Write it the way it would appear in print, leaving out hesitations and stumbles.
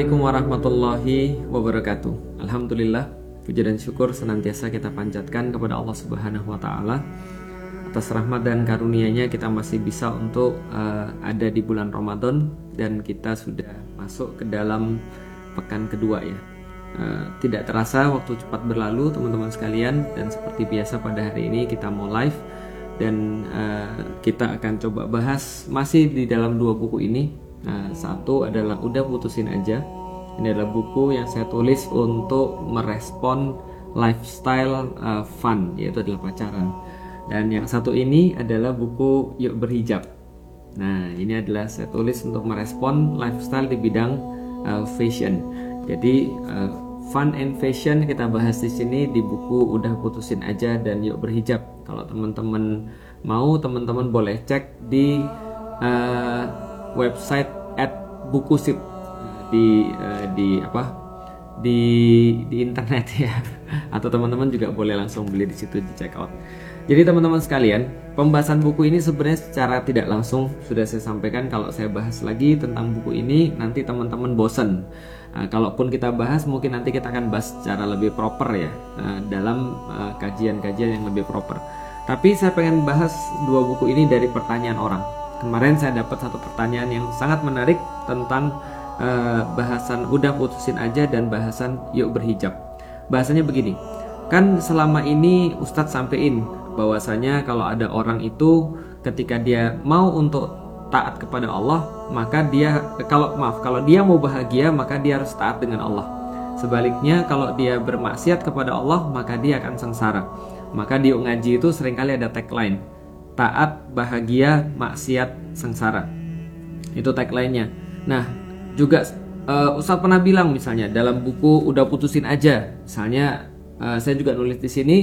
Assalamualaikum warahmatullahi wabarakatuh. Alhamdulillah, puji dan syukur senantiasa kita panjatkan kepada Allah Subhanahu wa Ta'ala. Atas rahmat dan karunia-Nya kita masih bisa untuk ada di bulan Ramadan, dan kita sudah masuk ke dalam pekan kedua ya. Tidak terasa waktu cepat berlalu teman-teman sekalian, dan seperti biasa pada hari ini kita mau live dan kita akan coba bahas masih di dalam dua buku ini. Satu adalah Udah Putusin Aja. Ini adalah buku yang saya tulis untuk merespon lifestyle fun, yaitu adalah pacaran. Dan yang satu ini adalah buku Yuk Berhijab. Nah, ini adalah saya tulis untuk merespon lifestyle di bidang fashion. Jadi fun and fashion kita bahas di sini di buku Udah Putusin Aja dan Yuk Berhijab. Kalau teman-teman mau, teman-teman boleh cek di website @bukusip di internet ya, atau teman-teman juga boleh langsung beli di situ, di check out. Jadi teman-teman sekalian, pembahasan buku ini sebenarnya secara tidak langsung sudah saya sampaikan. Kalau saya bahas lagi tentang buku ini nanti teman-teman bosen. Kalaupun kita bahas, mungkin nanti kita akan bahas secara lebih proper ya, dalam kajian-kajian yang lebih proper. Tapi saya pengen bahas dua buku ini dari pertanyaan orang. Kemarin saya dapat satu pertanyaan yang sangat menarik tentang bahasan Udah Putusin Aja dan bahasan Yuk Berhijab. Bahasanya begini, kan selama ini Ustadz sampein bahwasanya kalau ada orang itu ketika dia mau untuk taat kepada Allah, maka kalau dia mau bahagia, maka dia harus taat dengan Allah. Sebaliknya kalau dia bermaksiat kepada Allah, maka dia akan sengsara. Maka di ngaji itu seringkali ada tagline, taat, bahagia, maksiat, sengsara. Itu tagline-nya. Nah, juga Ustadz pernah bilang misalnya dalam buku Udah Putusin Aja, misalnya saya juga nulis di sini,